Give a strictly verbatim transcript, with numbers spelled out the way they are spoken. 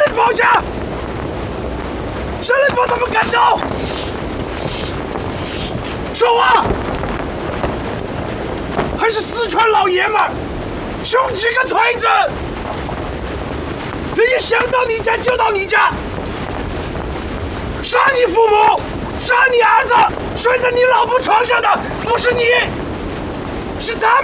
保家？谁来把他们赶走？说话！还是四川老爷们儿，兄几个锤子！人家想到你家就到你家，杀你父母，杀你儿子，睡在你老婆床上的不是你，是他们。